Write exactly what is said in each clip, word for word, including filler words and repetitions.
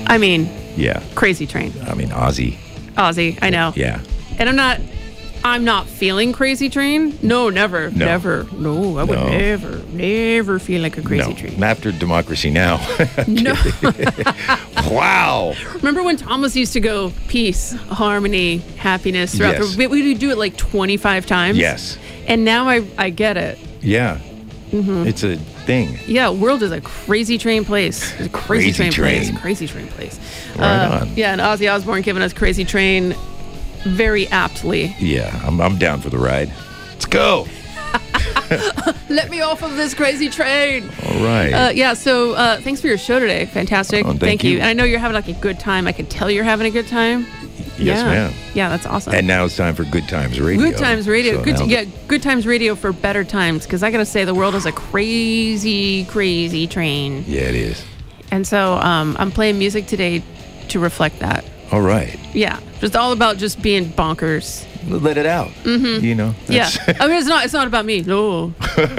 I mean, Yeah. Crazy Train. I mean, Ozzy. Ozzy, I know. Yeah. And I'm not, I'm not feeling Crazy Train. No, never, No. never. No, I would No. never, never feel like a Crazy No. Train. After Democracy Now! No. Wow. Remember when Thomas used to go peace, harmony, happiness throughout Yes. the, we would do it like twenty-five times. Yes. And now I, I get it. Yeah. Mm-hmm. It's a thing. Yeah, world is a crazy train place. It's a crazy, Crazy train, train. place. Crazy train place. Right Uh, on. Yeah, and Ozzy Osbourne giving us Crazy Train very aptly. Yeah. I'm, I'm down for the ride. Let's go. Let me off of this crazy train. All right. Uh, yeah, so uh, thanks for your show today. Fantastic. Oh, thank you. you. And I know you're having like a good time. I can tell you're having a good time. Yes, yeah. ma'am. Yeah, that's awesome. And now it's time for Good Times Radio. Good Times Radio. So Good, now- yeah, Good Times Radio for better times. Because I got to say, the world is a crazy, crazy train. Yeah, it is. And so um, I'm playing music today to reflect that. All right. Yeah, just all about just being bonkers. Let it out. Mm-hmm. You know. Yeah, that's- I mean, it's not. It's not about me. No,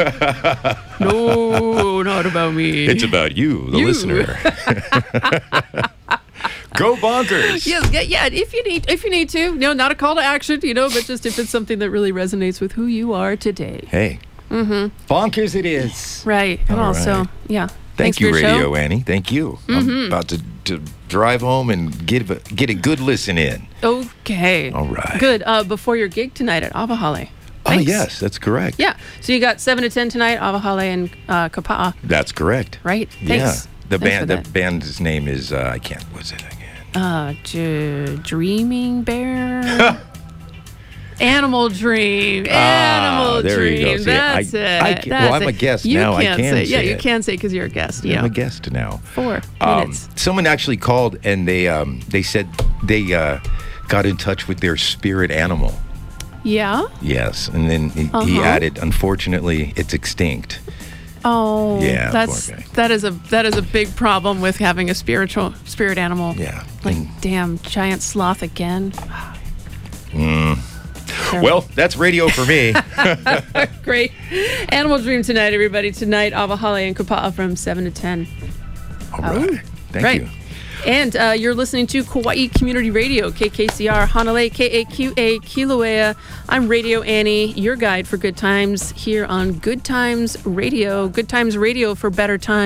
no, not about me. It's about you, the You. listener. Go bonkers. Yes, yeah, yeah. If you need, if you need to, no, not a call to action, you know, but just if it's something that really resonates with who you are today. Hey. Mm-hmm. Bonkers it is. Right, and All also, right. yeah. Thank Thanks you, for your Radio show. Annie. Thank you. Mm-hmm. I'm about to, to drive home and get a, get a good listen in. Okay. All right. Good. Uh, before your gig tonight at Avahale. Oh, Thanks. yes, that's correct. Yeah. So you got seven to ten tonight, Avahale and uh, Kapa'a. That's correct. Right. Yeah. Thanks. The Thanks band for the that. band's name is uh, I can't what's it again? Uh, J- Dreaming Bear. Animal Dream. Animal Ah, there you Dream. go. See, That's I- it. I can- That's well, I'm a it. guest you now. I Can't can say, Yeah, say you it. can say because you're a guest. I'm Yeah. a guest now. Four Um, minutes. someone actually called and they um, they said they uh, got in touch with their spirit animal. Yeah. Yes, and then he, he Uh-huh. added, unfortunately, it's extinct. Oh, Yeah, that's poor guy. that is a that is a big problem with having a spiritual spirit animal. Yeah. Like, And- damn, giant sloth again. Well, that's radio for me. Great. Animal Dream tonight, everybody. Tonight, Avahale and Kapa'a from seven to ten. All right. Thank right. you. And uh, you're listening to Kauai Community Radio, K K C R, Hanalei, K A Q A, Kilauea. I'm Radio Annie, your guide for good times here on Good Times Radio. Good Times Radio for better times.